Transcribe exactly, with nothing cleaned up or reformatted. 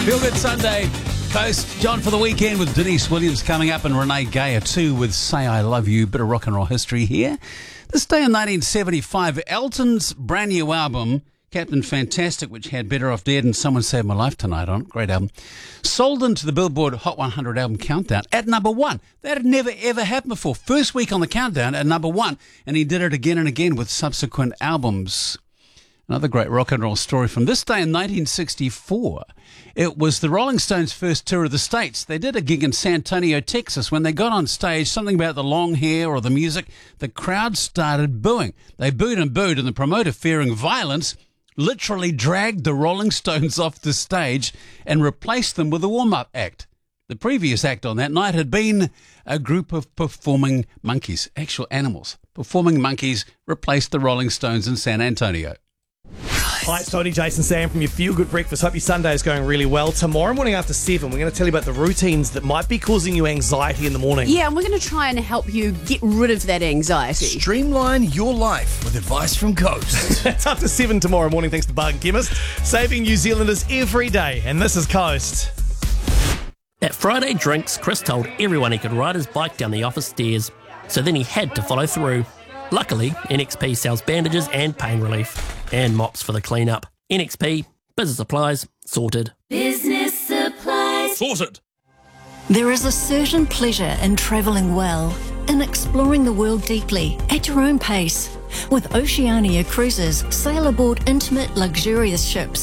Feel Good Sunday. Coast John for the weekend with Denise Williams coming up and Renee Gayer too with Say I Love You. Bit of rock and roll history here. This day in nineteen seventy-five, Elton's brand new album, Captain Fantastic, which had Better Off Dead and Someone Saved My Life Tonight on it, great album, sold into the Billboard Hot one hundred album countdown at number one. That had never ever happened before. First week on the countdown at number one, and he did it again and again with subsequent albums. Another great rock and roll story from this day in nineteen sixty-four. It was the Rolling Stones' first tour of the States. They did a gig in San Antonio, Texas. When they got on stage, something about the long hair or the music, the crowd started booing. They booed and booed, and the promoter, fearing violence, literally dragged the Rolling Stones off the stage and replaced them with a warm-up act. The previous act on that night had been a group of performing monkeys, actual animals. Performing monkeys replaced the Rolling Stones in San Antonio. Hi, it's Tony, Jason, Sam from your Feel Good Breakfast. Hope your Sunday is going really well. Tomorrow morning after seven, we're going to tell you about the routines that might be causing you anxiety in the morning. Yeah, and we're going to try and help you get rid of that anxiety. Streamline your life with advice from Coast. It's up to seven tomorrow morning thanks to Bargain Chemist, saving New Zealanders every day. And this is Coast. At Friday Drinks, Chris told everyone he could ride his bike down the office stairs, so then he had to follow through. Luckily, N X P sells bandages and pain relief, and mops for the clean-up. N X P, business supplies, sorted. Business supplies. Sorted. There is a certain pleasure in travelling well, in exploring the world deeply, at your own pace. With Oceania Cruises, sail aboard intimate, luxurious ships